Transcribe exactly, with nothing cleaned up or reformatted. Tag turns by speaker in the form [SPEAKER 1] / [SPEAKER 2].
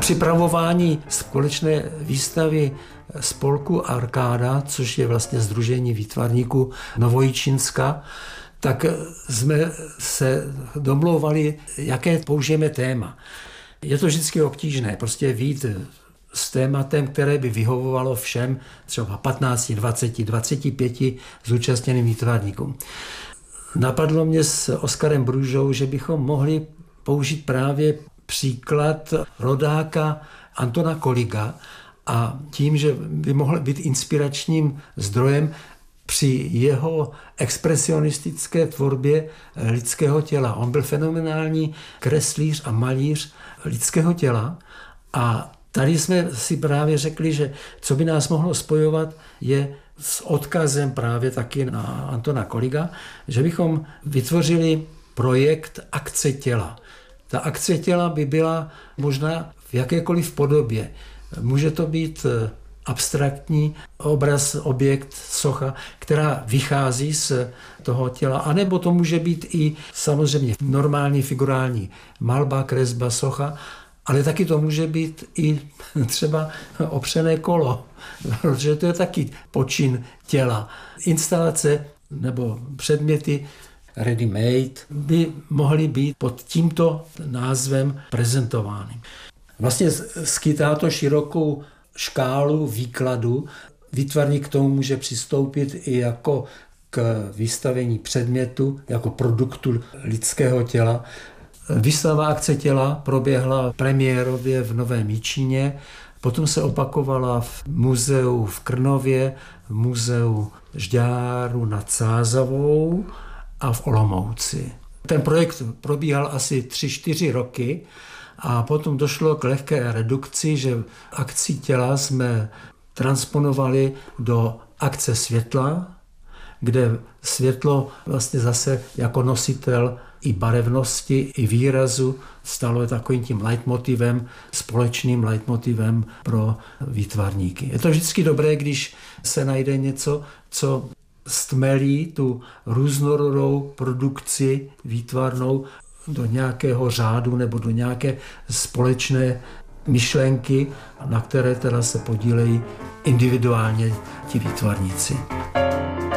[SPEAKER 1] připravování společné výstavy spolku Arkáda, což je vlastně sdružení výtvarníků Novojičínska, tak jsme se domlouvali, jaké použijeme téma. Je to vždycky obtížné, prostě vyjít s tématem, které by vyhovovalo všem, třeba patnáct, dvacet, dvacet pět zúčastněným výtvarníkům. Napadlo mě s Oskarem Brůžou, že bychom mohli použít právě příklad rodáka Antona Koliga a tím, že by mohl být inspiračním zdrojem při jeho expresionistické tvorbě lidského těla. On byl fenomenální kreslíř a malíř lidského těla a tady jsme si právě řekli, že co by nás mohlo spojovat, je s odkazem právě taky na Antona Koliga, že bychom vytvořili projekt Akce těla. Ta akce těla by byla možná v jakékoliv podobě. Může to být abstraktní obraz, objekt, socha, která vychází z toho těla, anebo to může být i samozřejmě normální figurální malba, kresba, socha, ale taky to může být i třeba opřené kolo, protože to je taky počin těla. Instalace nebo předměty ready-made by mohly být pod tímto názvem prezentovány. Vlastně skýtá to širokou škálu výkladu. Výtvarník k tomu může přistoupit i jako k vystavení předmětu, jako produktu lidského těla. Výstava Akce těla proběhla premiérově v Novém Jičíně, potom se opakovala v muzeu v Krnově, v muzeu Žďáru nad Sázavou a v Olomouci. Ten projekt probíhal asi tři čtyři roky a potom došlo k lehké redukci, že akci těla jsme transponovali do akce světla, kde světlo vlastně zase jako nositel i barevnosti, i výrazu stalo takovým tím leitmotivem, společným leitmotivem pro výtvarníky. Je to vždycky dobré, když se najde něco, co stmelí tu různorodou produkci výtvarnou do nějakého řádu nebo do nějaké společné myšlenky, na které teda se podílejí individuálně ti výtvarníci.